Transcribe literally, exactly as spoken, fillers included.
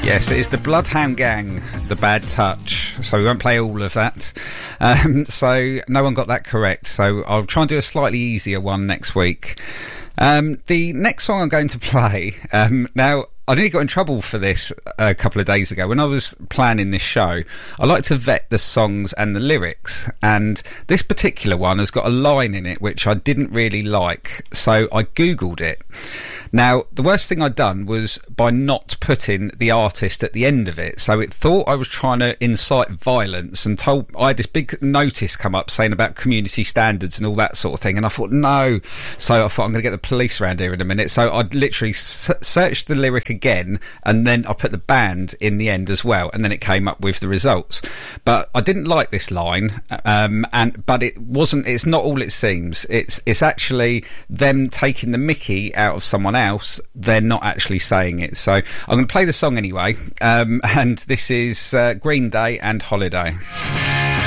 Yes, it is the Bloodhound Gang, The Bad Touch. So we won't play all of that. Um, so no one got that correct. So I'll try and do a slightly easier one next week. Um, the next song I'm going to play, um, now, I nearly got in trouble for this a couple of days ago. When I was planning this show, I like to vet the songs and the lyrics, and this particular one has got a line in it which I didn't really like, so I googled it. Now, the worst thing I'd done was by not putting the artist at the end of it, so it thought I was trying to incite violence, and told I had this big notice come up saying about community standards and all that sort of thing, and I thought, no. So I thought, I'm going to get the police around here in a minute. So I'd literally s- searched the lyric again, and then I put the band in the end as well, and then it came up with the results. But I didn't like this line, um, and but it wasn't. It's not all it seems. It's it's actually them taking the mickey out of someone else. They're not actually saying it. So I'm going to play the song anyway, um, and this is uh, Green Day and Holiday.